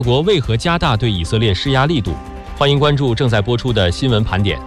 国为何加大对以色列施压力度？欢迎关注正在播出的新闻盘点。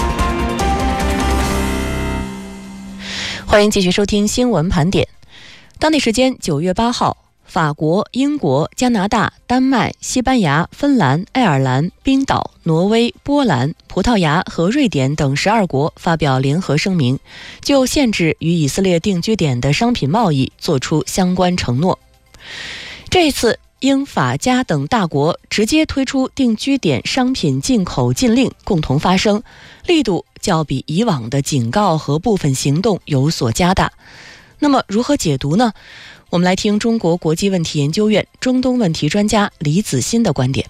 欢迎继续收听新闻盘点。当地时间9月8号，法国、英国、加拿大、丹麦、西班牙、芬兰、爱尔兰、冰岛、挪威、波兰、葡萄牙和瑞典等12国发表联合声明，就限制与以色列定居点的商品贸易作出相关承诺。这一次英法加等大国直接推出定居点商品进口禁令，共同发声，力度较比以往的警告和部分行动有所加大。那么如何解读呢？我们来听中国国际问题研究院中东问题专家李子欣的观点。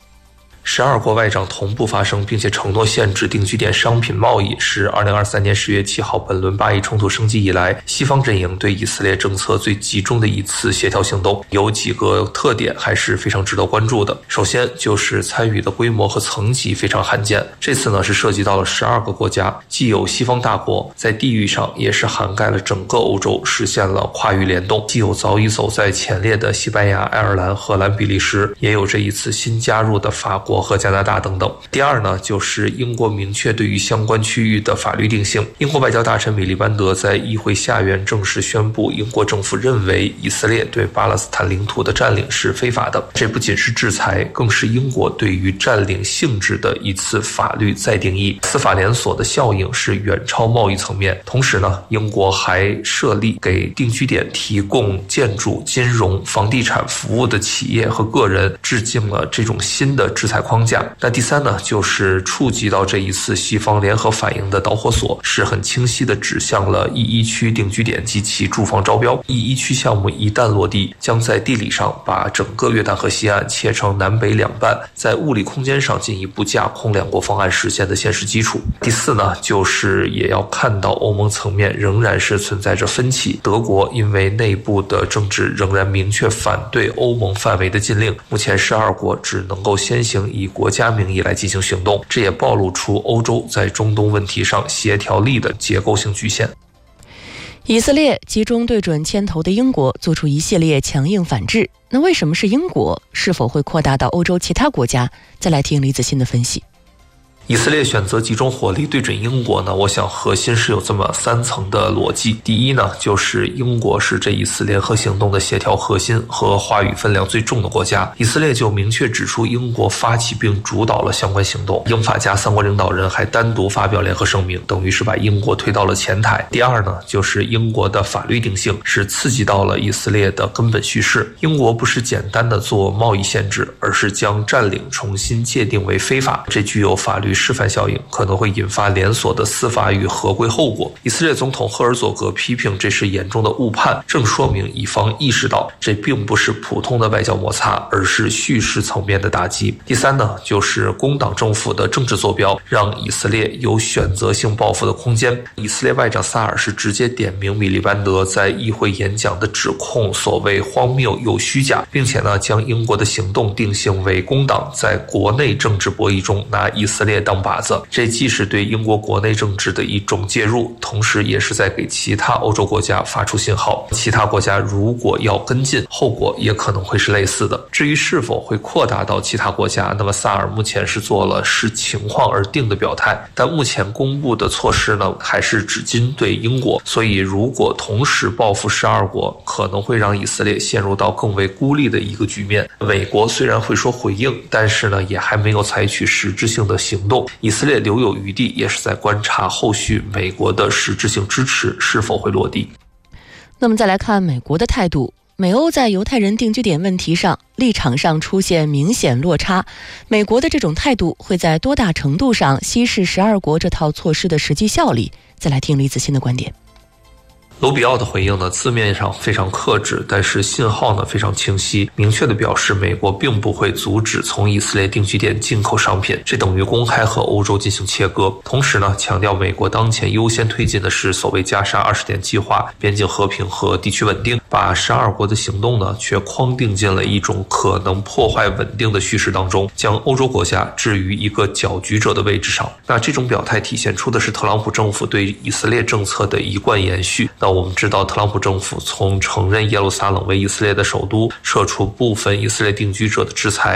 12国外长同步发声，并且承诺限制定居点商品贸易，是2023年10月7号本轮巴以冲突升级以来，西方阵营对以色列政策最集中的一次协调行动。有几个特点还是非常值得关注的。首先就是参与的规模和层级非常罕见，这次呢是涉及到了12个国家，既有西方大国，在地域上也是涵盖了整个欧洲，实现了跨域联动，既有早已走在前列的西班牙、爱尔兰、荷兰、比利时，也有这一次新加入的法国和加拿大等等。第二呢，就是英国明确对于相关区域的法律定性。英国外交大臣米利班德在议会下院正式宣布，英国政府认为以色列对巴勒斯坦领土的占领是非法的。这不仅是制裁，更是英国对于占领性质的一次法律再定义。司法连锁的效应是远超贸易层面。同时呢，英国还设立给定居点提供建筑、金融、房地产服务的企业和个人制定了这种新的制裁框架。那第三呢，就是触及到这一次西方联合反应的导火索，是很清晰地指向了E1区定居点及其住房招标。E1区项目一旦落地，将在地理上把整个约旦河西岸切成南北两半，在物理空间上进一步架空两国方案实现的现实基础。第四呢，就是也要看到欧盟层面仍然是存在着分歧。德国因为内部的政治仍然明确反对欧盟范围的禁令，目前12国只能够先行以国家名义来进行行动，这也暴露出欧洲在中东问题上协调力的结构性局限。 以色列集中对准牵头的英国做出一系列强硬反制，那为什么是英国？是否会扩大到欧洲其他国家？再来听李子欣的分析。 以色列选择集中火力对准英国呢，我想核心是有这么3层的逻辑。第一呢，就是英国是这一次联合行动的协调核心和话语分量最重的国家，以色列就明确指出英国发起并主导了相关行动。英法加3国领导人还单独发表联合声明，等于是把英国推到了前台。第二呢，就是英国的法律定性是刺激到了以色列的根本叙事。英国不是简单的做贸易限制，而是将占领重新界定为非法，这具有法律示范效应，可能会引发连锁的司法与合规后果。以色列总统赫尔佐格批评这是严重的误判，正说明以方意识到这并不是普通的外交摩擦，而是叙事层面的打击。第三呢，就是工党政府的政治坐标让以色列有选择性报复的空间。以色列外长萨尔是直接点名米利班德在议会演讲的指控所谓荒谬又虚假，并且呢将英国的行动定性为工党在国内政治博弈中拿以色列当靶子，这既是对英国国内政治的一种介入，同时也是在给其他欧洲国家发出信号。其他国家如果要跟进，后果也可能会是类似的。至于是否会扩大到其他国家，那么萨尔目前是做了视情况而定的表态，但目前公布的措施呢，还是只针对英国。所以如果同时报复12国，可能会让以色列陷入到更为孤立的一个局面。美国虽然会说回应，但是呢，也还没有采取实质性的行动。以色列留有余地，也是在观察后续美国的实质性支持是否会落地。 那么再来看美国的态度，美欧在犹太人定居点问题上立场上出现明显落差，美国的这种态度会在多大程度上稀释12国这套措施的实际效力？再来听李子欣的观点。 卢比奥的回应呢，字面上非常克制，但是信号呢非常清晰，明确的表示美国并不会阻止从以色列定居点进口商品，这等于公开和欧洲进行切割。同时呢，强调美国当前优先推进的是所谓加沙20点计划，边境和平和地区稳定，把12国的行动呢却框定进了一种可能破坏稳定的叙事当中，将欧洲国家置于一个搅局者的位置上。那这种表态体现出的是特朗普政府对以色列政策的一贯延续。我们知道特朗普政府从承认耶路撒冷为以色列的首都，撤除部分以色列定居者的制裁，